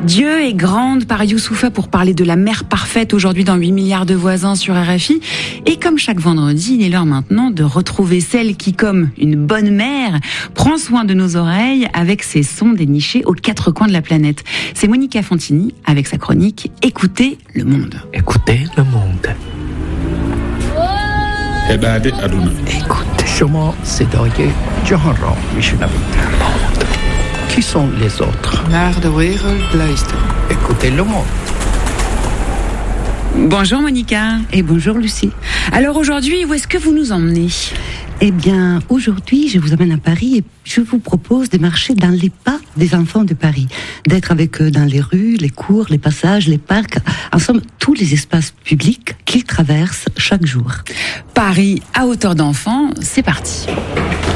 Dieu est grande par Youssoupha pour parler de la mère parfaite aujourd'hui dans 8 milliards de voisins sur RFI. Et comme chaque vendredi, il est l'heure maintenant de retrouver celle qui, comme une bonne mère, prend soin de nos oreilles avec ses sons dénichés aux quatre coins de la planète. C'est Monica Fantini avec sa chronique Écoutez le monde. Écoutez le monde. Écoutez. شما صدای جهان را میشنوید. Qui sont les autres? Naar de wereld luisteren. Écoutez le monde. Bonjour Monica. Et bonjour Lucie. Alors aujourd'hui, où est-ce que vous nous emmenez ? Eh bien, aujourd'hui, je vous amène à Paris et je vous propose de marcher dans les pas des enfants de Paris, d'être avec eux dans les rues, les cours, les passages, les parcs, en somme, tous les espaces publics qu'ils traversent chaque jour. Paris à hauteur d'enfant, c'est parti.